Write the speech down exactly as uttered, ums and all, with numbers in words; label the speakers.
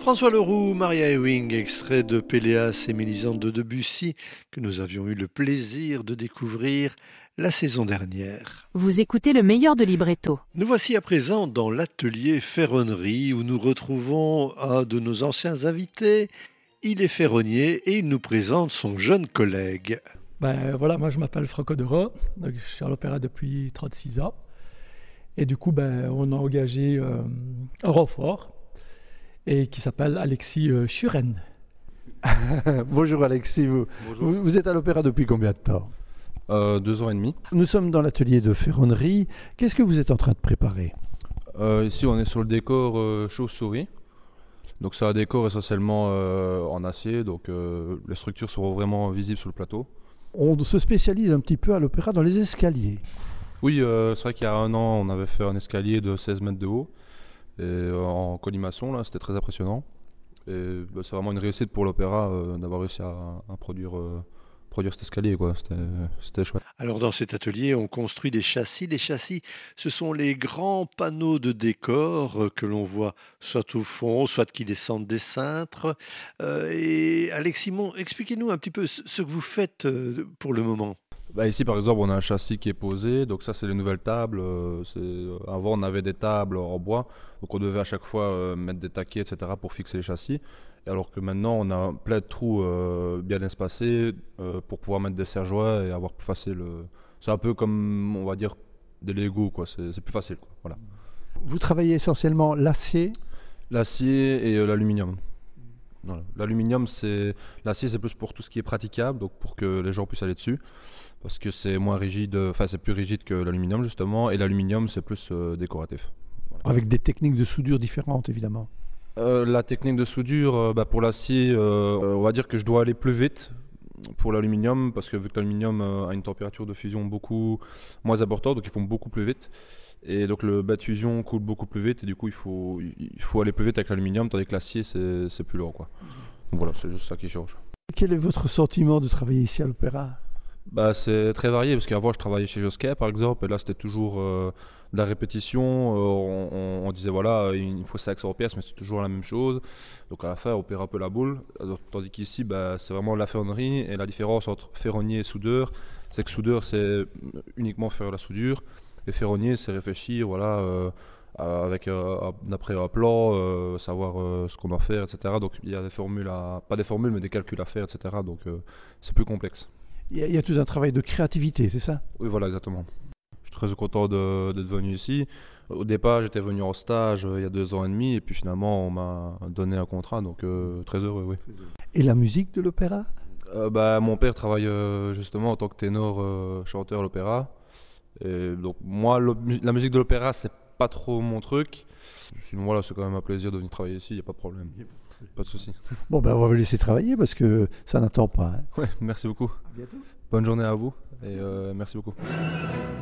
Speaker 1: François Leroux, Maria Ewing, extrait de Péléas et Mélisande de Debussy, que nous avions eu le plaisir de découvrir la saison dernière.
Speaker 2: Vous écoutez le meilleur de libretto.
Speaker 1: Nous voici à présent dans l'atelier ferronnerie où nous retrouvons un de nos anciens invités. Il est ferronnier et il nous présente son jeune collègue.
Speaker 3: Ben voilà, moi je m'appelle Franco Dero, donc je suis à l'opéra depuis trente-six ans. Et du coup, ben, on a engagé euh, un renfort et qui s'appelle Alexis euh, Schuren.
Speaker 4: Bonjour Alexis, vous,
Speaker 5: Bonjour.
Speaker 4: vous, vous êtes à l'opéra depuis combien de temps?
Speaker 5: euh, Deux ans et demi.
Speaker 4: Nous sommes dans l'atelier de ferronnerie. Qu'est-ce que vous êtes en train de préparer?
Speaker 5: euh, Ici, on est sur le décor euh, chauve-souris. Donc c'est un décor essentiellement euh, en acier, donc euh, les structures seront vraiment visibles sur le plateau.
Speaker 4: On se spécialise un petit peu à l'opéra dans les escaliers.
Speaker 5: Oui, euh, c'est vrai qu'il y a un an, on avait fait un escalier de seize mètres de haut et, euh, en colimaçon, là, c'était très impressionnant. Et bah, c'est vraiment une réussite pour l'opéra euh, d'avoir réussi à, à produire, euh, produire cet escalier, quoi. C'était, c'était chouette.
Speaker 1: Alors dans cet atelier, on construit des châssis. Les châssis, ce sont les grands panneaux de décor que l'on voit soit au fond, soit qui descendent des cintres. Euh, et Alex Simon, expliquez-nous un petit peu ce que vous faites pour le moment.
Speaker 5: Bah ici par exemple on a un châssis qui est posé, donc ça c'est les nouvelles tables. Euh, c'est... Avant on avait des tables en bois, donc on devait à chaque fois euh, mettre des taquets et cetera pour fixer les châssis. Et alors que maintenant on a plein de trous euh, bien espacés euh, pour pouvoir mettre des serre-joints et avoir plus facile. Euh... C'est un peu comme on va dire des Lego, quoi. C'est, c'est plus facile, quoi. Voilà.
Speaker 4: Vous travaillez essentiellement l'acier?
Speaker 5: L'acier et euh, l'aluminium. Voilà. L'aluminium, c'est... L'acier c'est plus pour tout ce qui est praticable, donc pour que les gens puissent aller dessus. Parce que c'est moins rigide, enfin c'est plus rigide que l'aluminium justement, et l'aluminium c'est plus euh, décoratif.
Speaker 4: Voilà. Avec des techniques de soudure différentes évidemment.
Speaker 5: Euh, la technique de soudure, euh, bah, pour l'acier, euh, on va dire que je dois aller plus vite pour l'aluminium, parce que vu que l'aluminium euh, a une température de fusion beaucoup moins importante, donc ils font beaucoup plus vite. Et donc le bas de fusion coule beaucoup plus vite, et du coup il faut, il faut aller plus vite avec l'aluminium, tandis que l'acier c'est, c'est plus lent, quoi. Donc voilà, c'est juste ça qui change.
Speaker 4: Quel est votre sentiment de travailler ici à l'opéra?
Speaker 5: Bah, c'est très varié parce qu'avant je travaillais chez Josquet par exemple et là c'était toujours euh, de la répétition, euh, on, on, on disait voilà il faut cinq cents pièces mais c'est toujours la même chose, donc à la fin on perd un peu la boule. Alors, tandis qu'ici bah, c'est vraiment la ferronnerie, et la différence entre ferronnier et soudeur c'est que soudeur c'est uniquement faire la soudure et ferronnier c'est réfléchir voilà, euh, avec euh, d'après un plan, euh, savoir euh, ce qu'on doit faire, etc. Donc il y a des formules à, pas des formules mais des calculs à faire, etc. Donc euh, c'est plus complexe.
Speaker 4: Il y, a, il y a tout un travail de créativité, c'est ça?
Speaker 5: Oui, voilà, exactement. Je suis très content de, d'être venu ici. Au départ, j'étais venu en stage euh, il y a deux ans et demi, et puis finalement, on m'a donné un contrat, donc euh, très heureux, oui.
Speaker 4: Et la musique de l'opéra?
Speaker 5: euh, bah, Mon père travaille euh, justement en tant que ténor euh, chanteur à l'opéra. Et donc moi, la musique de l'opéra, c'est pas trop mon truc. Sinon, voilà, c'est quand même un plaisir de venir travailler ici, il n'y a pas de problème. Pas de souci.
Speaker 4: Bon, ben on va vous laisser travailler parce que ça n'attend pas. Hein.
Speaker 5: Ouais, merci beaucoup.
Speaker 4: À bientôt.
Speaker 5: Bonne journée à vous et euh, merci beaucoup.